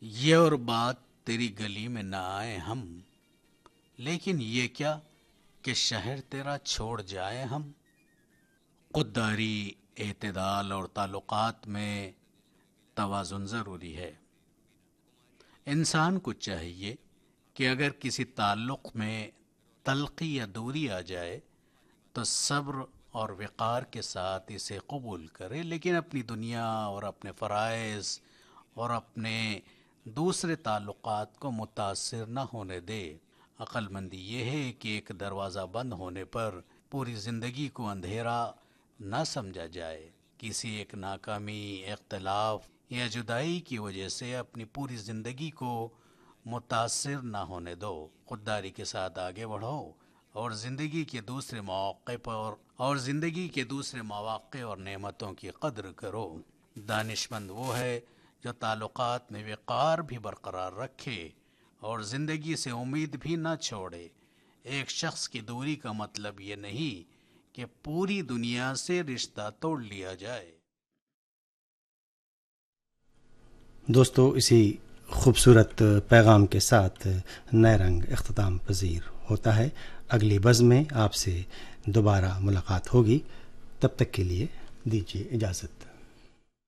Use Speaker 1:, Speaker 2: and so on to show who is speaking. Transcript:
Speaker 1: یہ اور بات تیری گلی میں نہ آئے ہم، لیکن یہ کیا کہ شہر تیرا چھوڑ جائے ہم۔ خودداری، اعتدال اور تعلقات میں توازن ضروری ہے۔ انسان کو چاہیے کہ اگر کسی تعلق میں تلخی یا دوری آ جائے تو صبر اور وقار کے ساتھ اسے قبول کرے، لیکن اپنی دنیا اور اپنے فرائض اور اپنے دوسرے تعلقات کو متاثر نہ ہونے دے۔ عقل مندی یہ ہے کہ ایک دروازہ بند ہونے پر پوری زندگی کو اندھیرا نہ سمجھا جائے۔ کسی ایک ناکامی، اختلاف یا جدائی کی وجہ سے اپنی پوری زندگی کو متاثر نہ ہونے دو۔ خودداری کے ساتھ آگے بڑھو اور زندگی کے دوسرے مواقع اور نعمتوں کی قدر کرو۔ دانش مند وہ ہے جو تعلقات میں وقار بھی برقرار رکھے اور زندگی سے امید بھی نہ چھوڑے۔ ایک شخص کی دوری کا مطلب یہ نہیں کہ پوری دنیا سے رشتہ توڑ لیا جائے۔
Speaker 2: دوستو، اسی خوبصورت پیغام کے ساتھ نئے رنگ اختتام پذیر ہوتا ہے۔ اگلی بزم میں آپ سے دوبارہ ملاقات ہوگی، تب تک کے لیے دیجیے اجازت۔